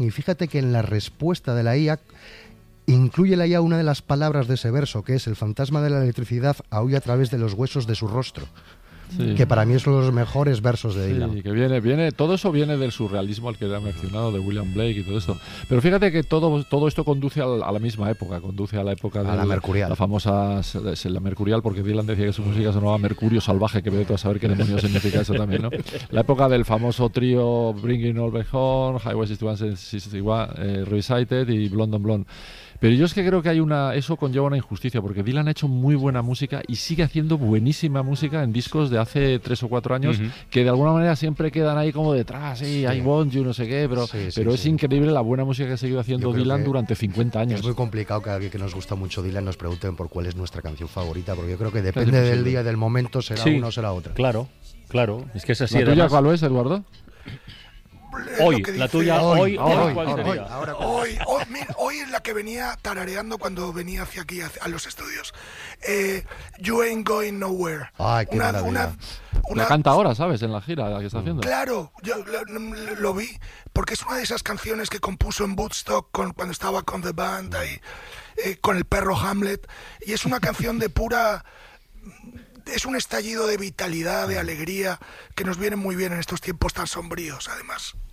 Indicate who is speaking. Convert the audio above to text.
Speaker 1: Y fíjate que en la respuesta de la IA incluye la IA una de las palabras de ese verso, que es: el fantasma de la electricidad aúlla a través de los huesos de su rostro. Sí. Que para mí es uno de los mejores versos de Dylan.
Speaker 2: Sí, que viene, todo eso viene del surrealismo al que era mencionado, de William Blake y todo esto. Pero fíjate que todo esto conduce a la misma época, conduce a la época de
Speaker 1: la mercurial.
Speaker 2: La famosa, la mercurial, porque Dylan decía que su música sonaba Mercurio salvaje, que vete a saber qué demonios significa eso también, ¿no? La época del famoso trío Bringing All Back Home, Highway 61, Revisited y Blonde on Blonde. Pero yo es que creo que eso conlleva una injusticia, porque Dylan ha hecho muy buena música y sigue haciendo buenísima música en discos de hace 3 o 4 años, que de alguna manera siempre quedan ahí como detrás, I Want You, no sé qué, pero es increíble la buena música que ha seguido haciendo Dylan durante 50 años.
Speaker 1: Es muy complicado que alguien que nos gusta mucho Dylan nos pregunten por cuál es nuestra canción favorita, porque yo creo que depende del día y del momento, será una o será otra.
Speaker 3: Claro, es que es así.
Speaker 2: ¿La tuya cuál es, Eduardo?
Speaker 3: Hoy, la tuya, hoy,
Speaker 4: hoy es la que venía tarareando cuando venía hacia aquí, a los estudios. You Ain't Going Nowhere.
Speaker 1: Ay, qué maravilla.
Speaker 2: La canta ahora, ¿sabes? En la gira que está haciendo.
Speaker 4: Claro, yo lo vi, porque es una de esas canciones que compuso en Woodstock cuando estaba con The Band, ahí, con el perro Hamlet, y es una canción de pura... Es un estallido de vitalidad, de alegría, que nos viene muy bien en estos tiempos tan sombríos, además.